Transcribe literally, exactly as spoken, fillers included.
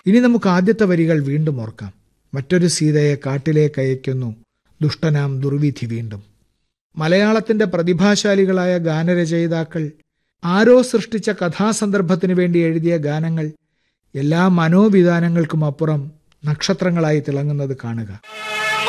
ഇനി നമുക്ക് ആദ്യത്തെ വരികൾ വീണ്ടും ഓർക്കാം. മറ്റൊരു സീതയെ കാട്ടിലേക്ക് അയക്കുന്നു ദുഷ്ടനാം ദുർവിധി വീണ്ടും. മലയാളത്തിന്റെ പ്രതിഭാശാലികളായ ഗാനരചയിതാക്കൾ ആരോ സൃഷ്ടിച്ച കഥാസന്ദർഭത്തിനു വേണ്ടി എഴുതിയ ഗാനങ്ങൾ എല്ലാ മനോവിധാനങ്ങൾക്കും അപ്പുറം നക്ഷത്രങ്ങളായി തിളങ്ങുന്നത് കാണുക.